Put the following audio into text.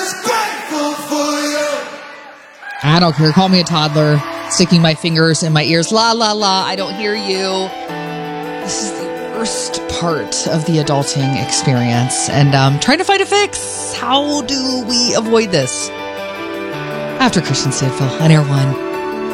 I don't care. Call me a toddler, sticking my fingers in my ears. La, la, la. I don't hear you. This is the worst part of the adulting experience. And trying to find a fix. How do we avoid this? After Christian Stidfeld on Air One.